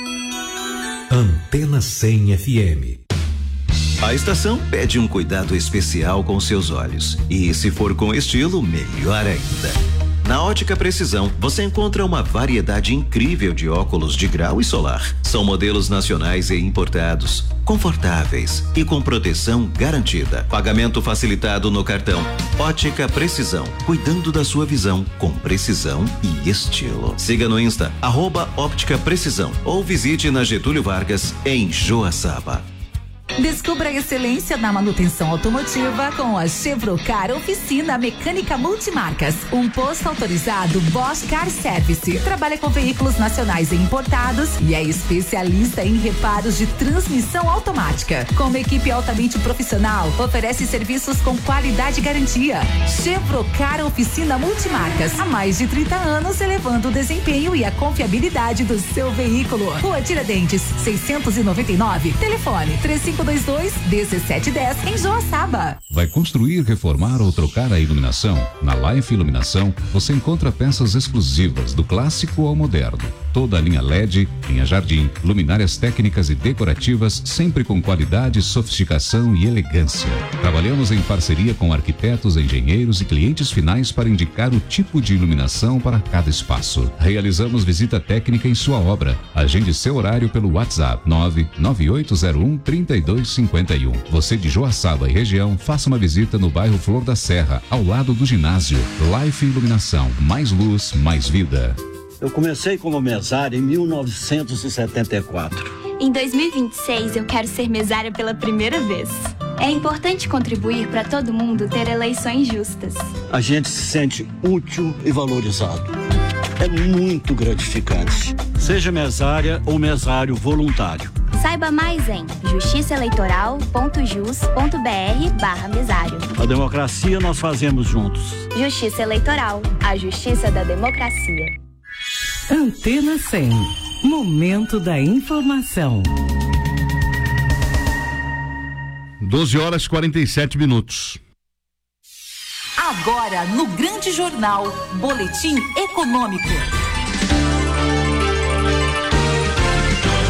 Antena cem F M. A estação pede um cuidado especial com seus olhos. E se for com estilo, melhor ainda. Na Ótica Precisão, você encontra uma variedade incrível de óculos de grau e solar. São modelos nacionais e importados, confortáveis e com proteção garantida. Pagamento facilitado no cartão. Ótica Precisão, cuidando da sua visão com precisão e estilo. Siga no Insta, arroba Óptica Precisão, ou visite na Getúlio Vargas, em Joaçaba. Descubra a excelência na manutenção automotiva com a Chevrocar Oficina Mecânica Multimarcas. Um posto autorizado Bosch Car Service. Trabalha com veículos nacionais e importados e é especialista em reparos de transmissão automática. Com uma equipe altamente profissional, oferece serviços com qualidade e garantia. Chevrocar Oficina Multimarcas. Há mais de trinta anos, elevando o desempenho e a confiabilidade do seu veículo. Rua Tiradentes, seiscentos e noventa e nove. Telefone três cinco dois dois, um sete um zero em Joaçaba. Vai construir, reformar ou trocar a iluminação? Na Life Iluminação, você encontra peças exclusivas do clássico ao moderno. Toda a linha L E D, linha Jardim, luminárias técnicas e decorativas, sempre com qualidade, sofisticação e elegância. Trabalhamos em parceria com arquitetos, engenheiros e clientes finais para indicar o tipo de iluminação para cada espaço. Realizamos visita técnica em sua obra. Agende seu horário pelo WhatsApp nove nove oito zero um, três dois cinco um. Você de Joaçaba e região, faça uma visita no bairro Flor da Serra, ao lado do ginásio. Life Iluminação, mais luz, mais vida. Eu comecei como mesário em mil novecentos e setenta e quatro. Em dois mil e vinte e seis, eu quero ser mesária pela primeira vez. É importante contribuir para todo mundo ter eleições justas. A gente se sente útil e valorizado. É muito gratificante. Seja mesária ou mesário voluntário. Saiba mais em justiçaeleitoral ponto jus ponto br barra mesário. A democracia nós fazemos juntos. Justiça Eleitoral, a justiça da democracia. Antena cem. Momento da informação. doze horas e quarenta e sete minutos. Agora, no Grande Jornal, Boletim Econômico.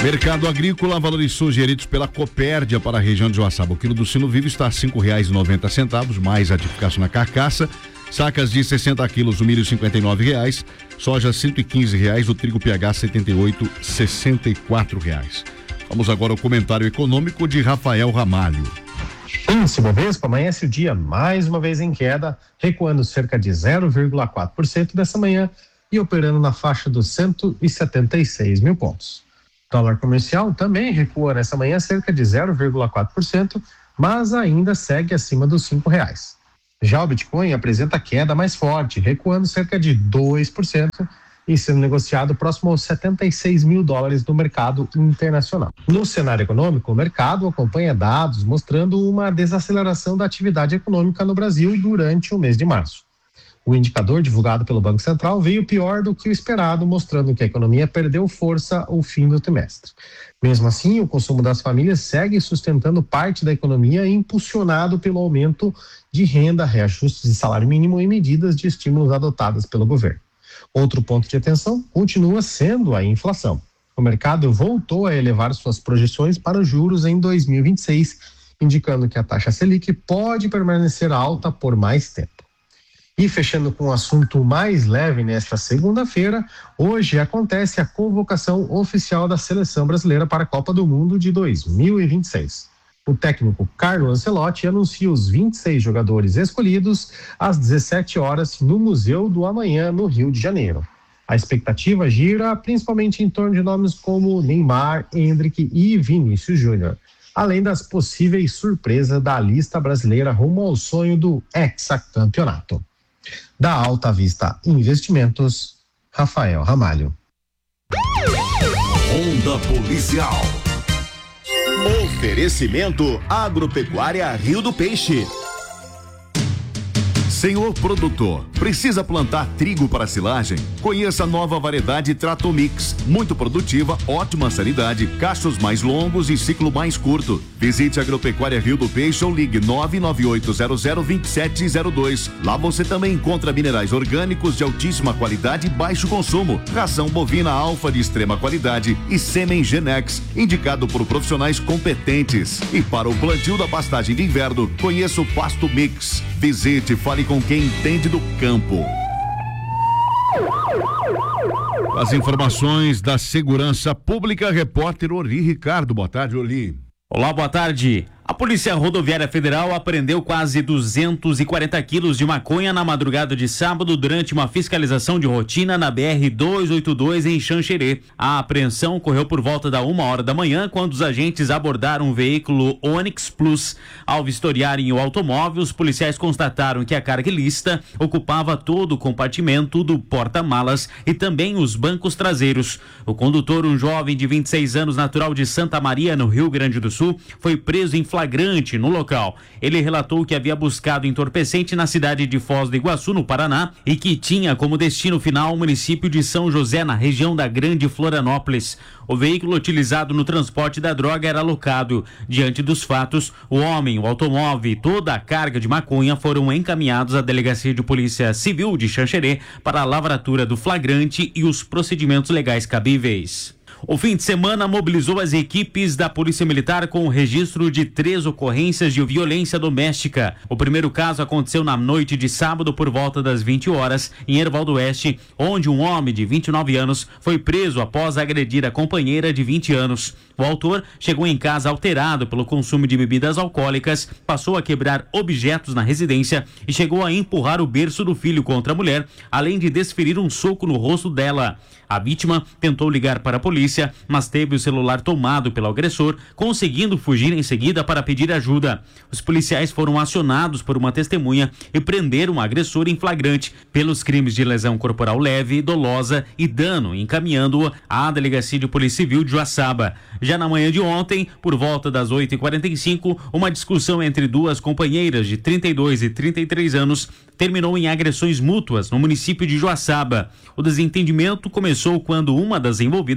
Mercado Agrícola, valores sugeridos pela Copérdia para a região de Joaçaba. O quilo do sino vivo está a cinco reais e noventa centavos, mais a edificação na carcaça. Sacas de sessenta quilos, o milho cinquenta e nove reais, soja cento e quinze reais, o trigo P H setenta e oito, sessenta e quatro reais. Vamos agora ao comentário econômico de Rafael Ramalho. Índice Bovespa amanhece o dia mais uma vez em queda, recuando cerca de zero vírgula quatro por cento dessa manhã e operando na faixa dos cento e setenta e seis mil pontos. Dólar comercial também recua nessa manhã cerca de zero vírgula quatro por cento, mas ainda segue acima dos cinco reais. Já o Bitcoin apresenta queda mais forte, recuando cerca de dois por cento e sendo negociado próximo aos setenta e seis mil dólares no mercado internacional. No cenário econômico, o mercado acompanha dados mostrando uma desaceleração da atividade econômica no Brasil durante o mês de março. O indicador divulgado pelo Banco Central veio pior do que o esperado, mostrando que a economia perdeu força ao fim do trimestre. Mesmo assim, o consumo das famílias segue sustentando parte da economia, impulsionado pelo aumento de renda, reajustes de salário mínimo e medidas de estímulos adotadas pelo governo. Outro ponto de atenção continua sendo a inflação. O mercado voltou a elevar suas projeções para os juros em dois mil e vinte e seis, indicando que a taxa Selic pode permanecer alta por mais tempo. E fechando com um assunto mais leve nesta segunda-feira, hoje acontece a convocação oficial da seleção brasileira para a Copa do Mundo de dois mil e vinte e seis. O técnico Carlo Ancelotti anuncia os vinte e seis jogadores escolhidos às dezessete horas no Museu do Amanhã, no Rio de Janeiro. A expectativa gira principalmente em torno de nomes como Neymar, Endrick e Vinícius Júnior, além das possíveis surpresas da lista brasileira rumo ao sonho do hexacampeonato. Da Alta Vista Investimentos, Rafael Ramalho. Ronda Policial. Oferecimento Agropecuária Rio do Peixe. Senhor produtor, precisa plantar trigo para silagem? Conheça a nova variedade Tratomix, muito produtiva, ótima sanidade, cachos mais longos e ciclo mais curto. Visite a Agropecuária Rio do Peixe ou ligue nove nove oito zero zero dois sete zero dois. Lá você também encontra minerais orgânicos de altíssima qualidade e baixo consumo, ração bovina alfa de extrema qualidade e sêmen Genex, indicado por profissionais competentes. E para o plantio da pastagem de inverno, conheça o Pasto Mix. Visite e fale com quem entende do campo. As informações da segurança pública, repórter Oli Ricardo. Boa tarde, Oli. Olá, boa tarde. A Polícia Rodoviária Federal apreendeu quase duzentos e quarenta quilos de maconha na madrugada de sábado durante uma fiscalização de rotina na B R duzentos e oitenta e dois em Xanxerê. A apreensão ocorreu por volta da uma hora da manhã, quando os agentes abordaram um veículo Onix Plus. Ao vistoriarem o automóvel, os policiais constataram que a carga ilícita ocupava todo o compartimento do porta-malas e também os bancos traseiros. O condutor, um jovem de vinte e seis anos, natural de Santa Maria, no Rio Grande do Sul, foi preso em flagrante no local. Ele relatou que havia buscado entorpecente na cidade de Foz do Iguaçu, no Paraná, e que tinha como destino final o município de São José, na região da Grande Florianópolis. O veículo utilizado no transporte da droga era alocado. Diante dos fatos, o homem, o automóvel e toda a carga de maconha foram encaminhados à Delegacia de Polícia Civil de Xanxerê para a lavratura do flagrante e os procedimentos legais cabíveis. O fim de semana mobilizou as equipes da Polícia Militar com o registro de três ocorrências de violência doméstica. O primeiro caso aconteceu na noite de sábado por volta das vinte horas em Erval do Oeste, onde um homem de vinte e nove anos foi preso após agredir a companheira de vinte anos. O autor chegou em casa alterado pelo consumo de bebidas alcoólicas, passou a quebrar objetos na residência e chegou a empurrar o berço do filho contra a mulher, além de desferir um soco no rosto dela. A vítima tentou ligar para a polícia, mas teve o celular tomado pelo agressor, conseguindo fugir em seguida para pedir ajuda. Os policiais foram acionados por uma testemunha e prenderam o agressor em flagrante pelos crimes de lesão corporal leve, dolosa e dano, encaminhando-o à Delegacia de Polícia Civil de Joaçaba. Já na manhã de ontem, por volta das oito e quarenta e cinco, uma discussão entre duas companheiras de trinta e dois e trinta e três anos terminou em agressões mútuas no município de Joaçaba. O desentendimento começou quando uma das envolvidas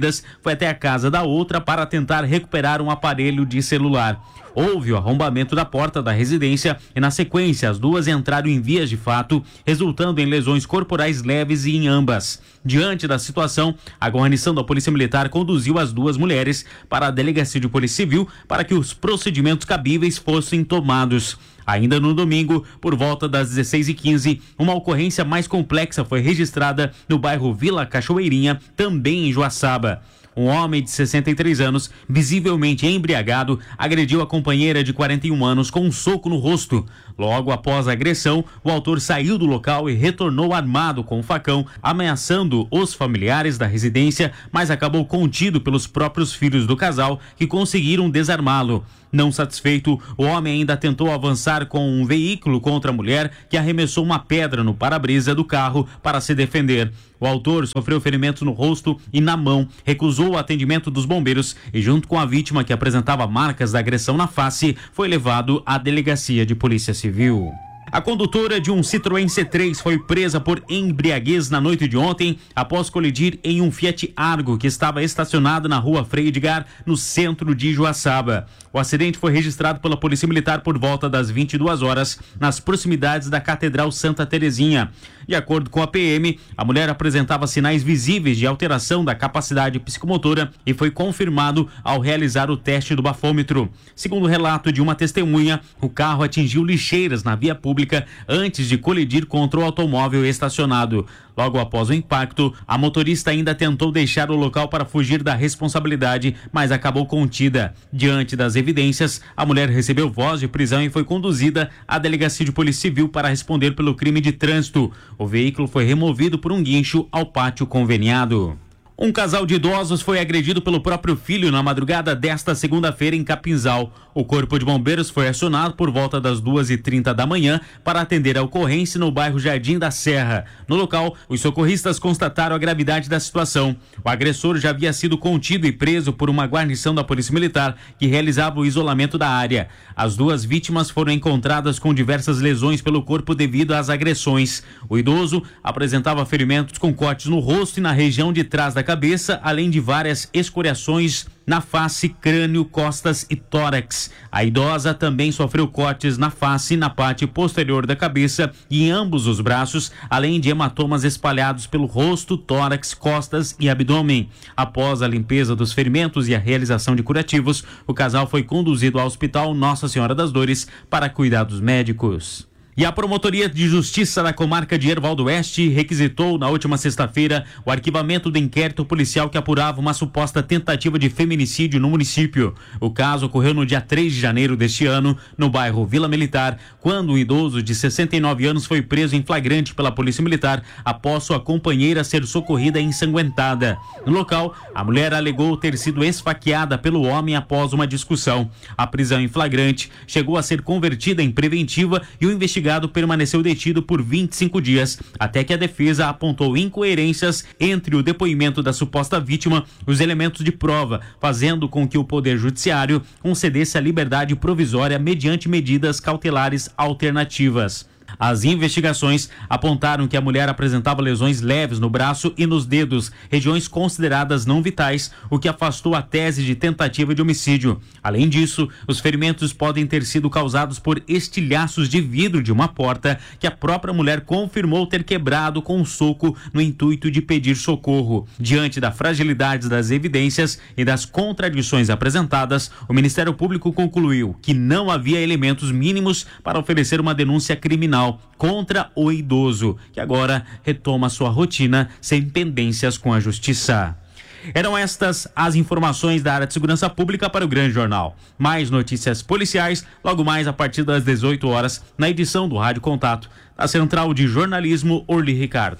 foi até a casa da outra para tentar recuperar um aparelho de celular. Houve o arrombamento da porta da residência e, na sequência, as duas entraram em vias de fato, resultando em lesões corporais leves em ambas. Diante da situação, a guarnição da Polícia Militar conduziu as duas mulheres para a Delegacia de Polícia Civil para que os procedimentos cabíveis fossem tomados. Ainda no domingo, por volta das dezesseis e quinze, uma ocorrência mais complexa foi registrada no bairro Vila Cachoeirinha, também em Joaçaba. Um homem de sessenta e três anos, visivelmente embriagado, agrediu a companheira de quarenta e um anos com um soco no rosto. Logo após a agressão, o autor saiu do local e retornou armado com um facão, ameaçando os familiares da residência, mas acabou contido pelos próprios filhos do casal, que conseguiram desarmá-lo. Não satisfeito, o homem ainda tentou avançar com um veículo contra a mulher, que arremessou uma pedra no para-brisa do carro para se defender. O autor sofreu ferimentos no rosto e na mão, recusou o atendimento dos bombeiros e, junto com a vítima, que apresentava marcas da agressão na face, foi levado à Delegacia de Polícia Civil. A condutora de um Citroën C três foi presa por embriaguez na noite de ontem após colidir em um Fiat Argo que estava estacionado na rua Frei Edgar, no centro de Joaçaba. O acidente foi registrado pela Polícia Militar por volta das vinte e duas horas, nas proximidades da Catedral Santa Terezinha. De acordo com a P M, a mulher apresentava sinais visíveis de alteração da capacidade psicomotora e foi confirmado ao realizar o teste do bafômetro. Segundo o relato de uma testemunha, o carro atingiu lixeiras na via pública antes de colidir contra o automóvel estacionado. Logo após o impacto, a motorista ainda tentou deixar o local para fugir da responsabilidade, mas acabou contida. Diante das evidências, a mulher recebeu voz de prisão e foi conduzida à Delegacia de Polícia Civil para responder pelo crime de trânsito. O veículo foi removido por um guincho ao pátio conveniado. Um casal de idosos foi agredido pelo próprio filho na madrugada desta segunda-feira em Capinzal. O Corpo de Bombeiros foi acionado por volta das duas e trinta da manhã para atender a ocorrência no bairro Jardim da Serra. No local, os socorristas constataram a gravidade da situação. O agressor já havia sido contido e preso por uma guarnição da Polícia Militar que realizava o isolamento da área. As duas vítimas foram encontradas com diversas lesões pelo corpo devido às agressões. O idoso apresentava ferimentos com cortes no rosto e na região de trás da cabeça, além de várias escoriações na face, crânio, costas e tórax. A idosa também sofreu cortes na face, na parte posterior da cabeça e em ambos os braços, além de hematomas espalhados pelo rosto, tórax, costas e abdômen. Após a limpeza dos ferimentos e a realização de curativos, o casal foi conduzido ao Hospital Nossa Senhora das Dores para cuidados médicos. E a Promotoria de Justiça da Comarca de Erval do Oeste requisitou na última sexta-feira o arquivamento do inquérito policial que apurava uma suposta tentativa de feminicídio no município. O caso ocorreu no dia três de janeiro deste ano, no bairro Vila Militar, quando um idoso de sessenta e nove anos foi preso em flagrante pela Polícia Militar após sua companheira ser socorrida ensanguentada. No local, a mulher alegou ter sido esfaqueada pelo homem após uma discussão. A prisão em flagrante chegou a ser convertida em preventiva e o investigado permaneceu detido por vinte e cinco dias, até que a defesa apontou incoerências entre o depoimento da suposta vítima e os elementos de prova, fazendo com que o Poder Judiciário concedesse a liberdade provisória mediante medidas cautelares alternativas. As investigações apontaram que a mulher apresentava lesões leves no braço e nos dedos, regiões consideradas não vitais, o que afastou a tese de tentativa de homicídio. Além disso, os ferimentos podem ter sido causados por estilhaços de vidro de uma porta que a própria mulher confirmou ter quebrado com um soco no intuito de pedir socorro. Diante da fragilidade das evidências e das contradições apresentadas, o Ministério Público concluiu que não havia elementos mínimos para oferecer uma denúncia criminal contra o idoso, que agora retoma sua rotina sem pendências com a justiça. Eram estas as informações da área de segurança pública para o Grande Jornal. Mais notícias policiais, logo mais a partir das dezoito horas, na edição do Rádio Contato, da Central de Jornalismo Orli Ricardo.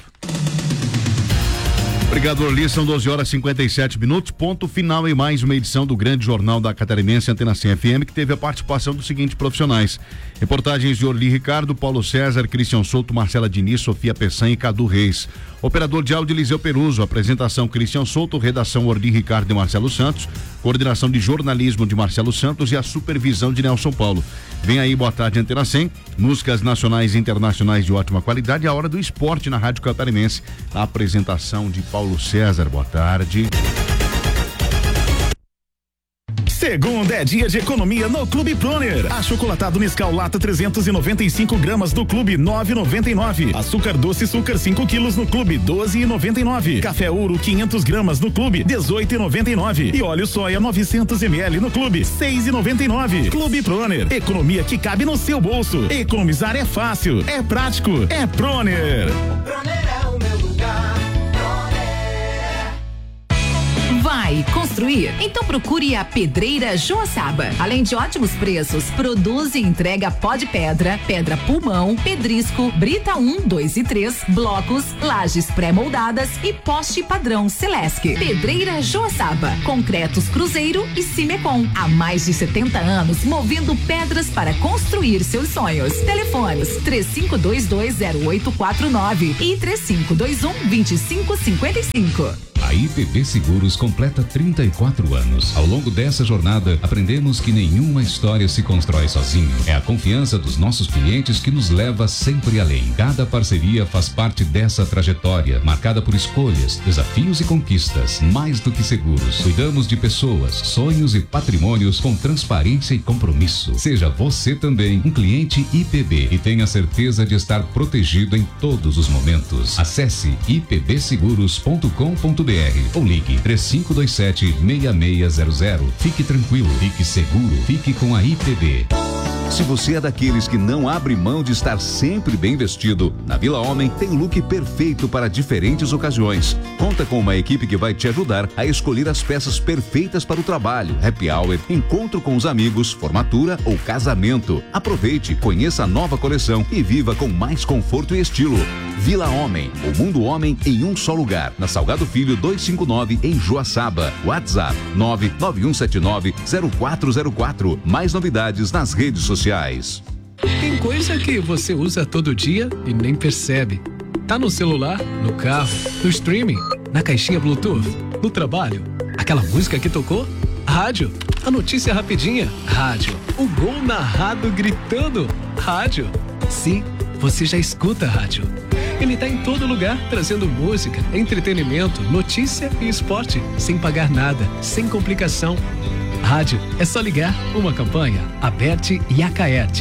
Obrigado, Orli. São doze horas e cinquenta e sete minutos. Ponto final em mais uma edição do Grande Jornal da Catarinense Antena cem F M, que teve a participação dos seguintes profissionais. Reportagens de Orli Ricardo, Paulo César, Cristian Souto, Marcela Diniz, Sofia Pessan e Cadu Reis. Operador de áudio, Eliseu Peruso. Apresentação, Cristian Souto. Redação, Orli Ricardo e Marcelo Santos. Coordenação de jornalismo de Marcelo Santos e a supervisão de Nelson Paulo. Vem aí, boa tarde, Antena cem. Músicas nacionais e internacionais de ótima qualidade. A hora do esporte na Rádio Catarinense. A apresentação de Paulo César. Boa tarde. Segunda é dia de economia no Clube Ploner. Achocolatado Nescau Lata trezentos e noventa e cinco gramas no Clube nove e noventa e nove. Açúcar doce Açúcar cinco quilos no Clube doze e noventa e nove. Café Ouro quinhentos gramas no Clube dezoito e noventa e nove. E óleo soia novecentos mililitros no Clube seis e noventa e nove. Clube Ploner, economia que cabe no seu bolso. Economizar é fácil, é prático, é Ploner. Ploner é o meu lugar. Vai construir? Então procure a Pedreira Joaçaba. Além de ótimos preços, produz e entrega pó de pedra, pedra pulmão, pedrisco, brita um, dois e três, blocos, lajes pré-moldadas e poste padrão Celesc. Pedreira Joaçaba, concretos Cruzeiro e Cimecom. Há mais de setenta anos movendo pedras para construir seus sonhos. Telefones três cinco dois dois zero oito quatro nove e três cinco dois um dois cinco cinco cinco. A I P B Seguros completa trinta e quatro anos. Ao longo dessa jornada, aprendemos que nenhuma história se constrói sozinho. É a confiança dos nossos clientes que nos leva sempre além. Cada parceria faz parte dessa trajetória, marcada por escolhas, desafios e conquistas. Mais do que seguros, cuidamos de pessoas, sonhos e patrimônios com transparência e compromisso. Seja você também um cliente I P B e tenha certeza de estar protegido em todos os momentos. Acesse i p b seguros ponto com ponto b r ou ligue três cinco dois sete, seis seis zero zero. Fique tranquilo, fique seguro, fique com a I P B. Se você é daqueles que não abre mão de estar sempre bem vestido, na Vila Homem tem o look perfeito para diferentes ocasiões. Conta com uma equipe que vai te ajudar a escolher as peças perfeitas para o trabalho, happy hour, encontro com os amigos, formatura ou casamento. Aproveite, conheça a nova coleção e viva com mais conforto e estilo. Vila Homem, o mundo homem em um só lugar. Na Salgado Filho duzentos e cinquenta e nove, em Joaçaba. WhatsApp nove nove um sete nove zero quatro zero quatro. Mais novidades nas redes sociais. Tem coisa que você usa todo dia e nem percebe. Tá no celular, no carro, no streaming, na caixinha Bluetooth, no trabalho. Aquela música que tocou? Rádio. A notícia rapidinha? Rádio. O gol narrado gritando? Rádio. Sim, você já escuta rádio. Ele tá em todo lugar, trazendo música, entretenimento, notícia e esporte, sem pagar nada, sem complicação. Rádio, é só ligar. Uma campanha, Aberte e Acaerte.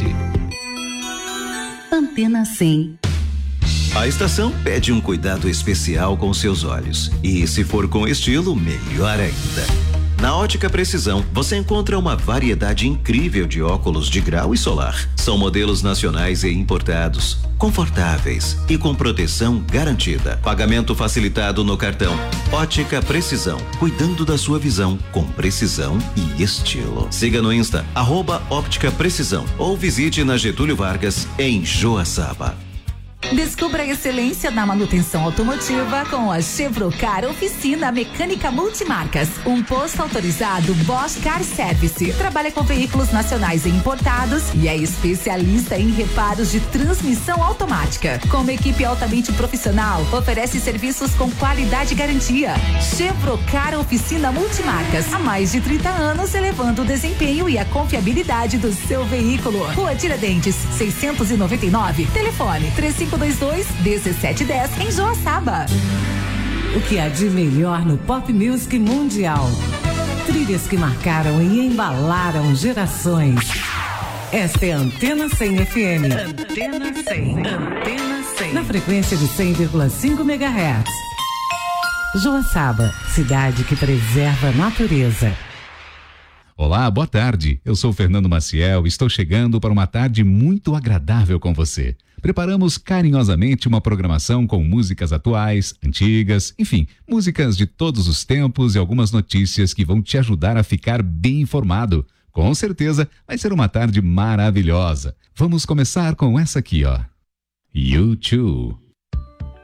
Antena cem. A estação pede um cuidado especial com seus olhos. E se for com estilo, melhor ainda. Na Ótica Precisão, você encontra uma variedade incrível de óculos de grau e solar. São modelos nacionais e importados, confortáveis e com proteção garantida. Pagamento facilitado no cartão. Ótica Precisão, cuidando da sua visão com precisão e estilo. Siga no Insta, arroba Óptica Precisão, ou visite na Getúlio Vargas, em Joaçaba. Descubra a excelência na manutenção automotiva com a Chevrocar Oficina Mecânica Multimarcas. Um posto autorizado Bosch Car Service. Trabalha com veículos nacionais e importados e é especialista em reparos de transmissão automática. Com uma equipe altamente profissional, oferece serviços com qualidade e garantia. Chevrocar Oficina Multimarcas. Há mais de trinta anos, elevando o desempenho e a confiabilidade do seu veículo. Rua Tiradentes, seiscentos e noventa e nove. Telefone três cinco dois dois, um sete um zero em Joaçaba. O que há de melhor no pop music mundial? Trilhas que marcaram e embalaram gerações. Esta é a Antena cem F M. Antena cem. Antena cem. Na frequência de cem vírgula cinco megahertz. Joaçaba, cidade que preserva a natureza. Olá, boa tarde. Eu sou Fernando Maciel e estou chegando para uma tarde muito agradável com você. Preparamos carinhosamente uma programação com músicas atuais, antigas, enfim, músicas de todos os tempos e algumas notícias que vão te ajudar a ficar bem informado. Com certeza vai ser uma tarde maravilhosa. Vamos começar com essa aqui, ó. U dois.